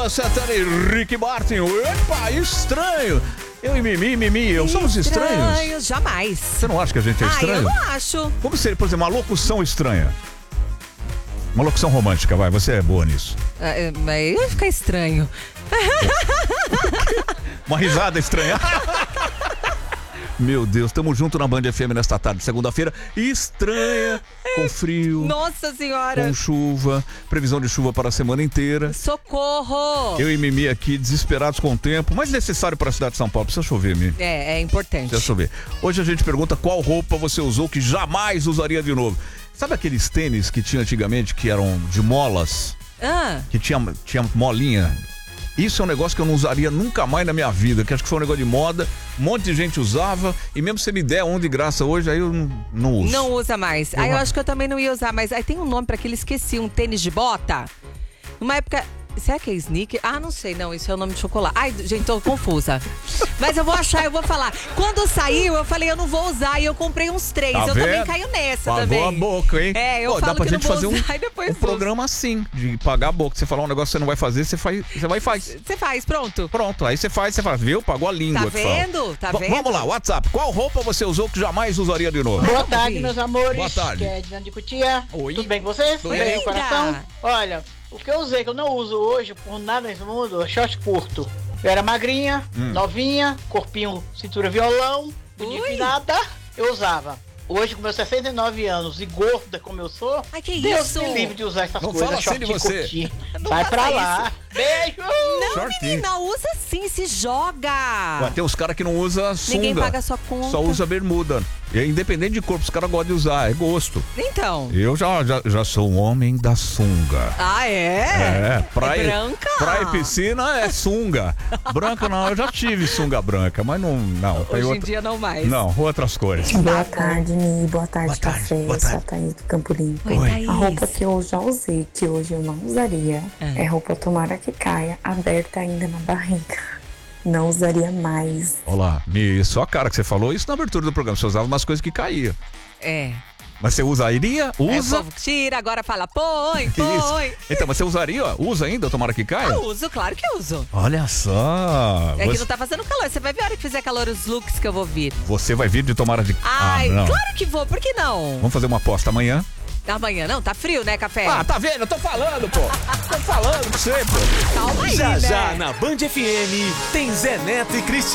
Luan Santana e Rick Martin. Epa, estranho. Eu e Mimi, somos estranhos? Estranhos, jamais. Você não acha que a gente é estranho? Eu não acho. Como seria, por exemplo, uma locução estranha? Uma locução romântica, vai, você é boa nisso. Mas ia ficar estranho. Uma risada estranha. Meu Deus, estamos juntos na Band FM nesta tarde, segunda-feira, estranha, com frio. Nossa Senhora. Com chuva, previsão de chuva para a semana inteira. Socorro. Eu e Mimi aqui, desesperados com o tempo, mas necessário para a cidade de São Paulo. Precisa chover, Mimi. É importante. Precisa chover. Hoje a gente pergunta qual roupa você usou que jamais usaria de novo. Sabe aqueles tênis que tinha antigamente, que eram de molas? Que tinha molinha? Isso é um negócio que eu não usaria nunca mais na minha vida, que acho que foi um negócio de moda, um monte de gente usava, e mesmo se você me der um de graça hoje, aí eu não uso. Não usa mais. Aí eu acho que eu também não ia usar, mas aí tem um nome pra aquele, esqueci, um tênis de bota. Numa época... Será que é sneaker? Não sei, não, isso é o nome de chocolate. Ai, gente, tô confusa. Mas eu vou achar, eu vou falar. Quando saiu, eu falei, eu não vou usar, e eu comprei uns 3. Tá eu vendo? também caio nessa Pagou também. a boca, hein? Eu falo dá pra que gente não vou fazer usar e depois um programa assim, de pagar a boca. Você falar um negócio que você não vai fazer, você vai e faz. Você faz, pronto. Pronto, aí você fala, viu? Pagou a língua. Tá vendo? Tá vendo? Vamos lá, WhatsApp. Qual roupa você usou que jamais usaria de novo? Boa tarde, meus amores. Boa tarde. Que é Diana de Cutia. Oi. Tudo bem com vocês? Tudo bem, Linda. coração? Olha, o que eu usei, que eu não uso hoje, por nada nesse mundo, é short curto. Eu era magrinha, novinha, corpinho, cintura violão, nada, eu usava. Hoje, com meus 69 anos e gorda como eu sou, Ai, que Deus isso? me livre de usar essas Não coisas. fala assim de short você. curtinho. Não Vai faça pra lá. Beijo! Não, Shortinho. menina, usa sim, se joga. Ué, tem uns caras que não usam sunga. Ninguém paga a sua conta. Só usa bermuda. E independente de corpo, os caras gostam de usar, é gosto. Então. Eu já sou um homem da sunga. É? Praia, É branca? Praia e piscina é sunga. Branca não, eu já tive sunga branca, mas não. Hoje em dia não mais. Não, outras cores. Boa tarde, Mi. Boa tarde, Boa tarde, café. boa Eu sou a tarde. Thaís do Campo Limpo. Oi, Thaís. A roupa que eu já usei, que hoje eu não usaria, é roupa tomara que caia, aberta ainda na barriga. Não usaria mais. Olá, Mi, só a cara que você falou isso na abertura do programa. Você usava umas coisas que caía. Mas você usaria? Usa? Tira, agora fala, põe. Isso. Então, mas você usaria? Usa ainda, tomara que caia? Eu uso, claro que uso. Olha só. É que não tá fazendo calor. Você vai ver a hora que fizer calor os looks que eu vou vir. Você vai vir de tomara de... Ai, não. claro que vou, por que não? Vamos fazer uma aposta amanhã? Amanhã não, tá frio, né, café? Tá vendo? Eu tô falando, pô. Tô falando pra você, pô. Calma aí, Já né? já na Band FM tem Zé Neto e Cristiano.